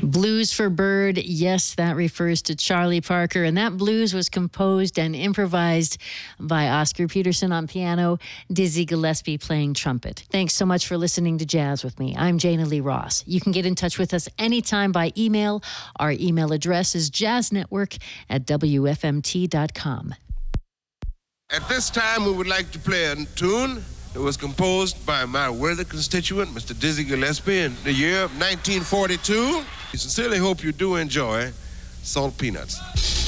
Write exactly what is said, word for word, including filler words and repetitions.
Blues for Bird, yes, that refers to Charlie Parker. And that blues was composed and improvised by Oscar Peterson on piano, Dizzy Gillespie playing trumpet. Thanks so much for listening to Jazz with me. I'm Jana Lee Ross. You can get in touch with us anytime by email. Our email address is jazznetwork at w f m t dot com. At this time, we would like to play a tune that was composed by my worthy constituent, Mister Dizzy Gillespie, in the year of nineteen forty-two. We sincerely hope you do enjoy Salt Peanuts.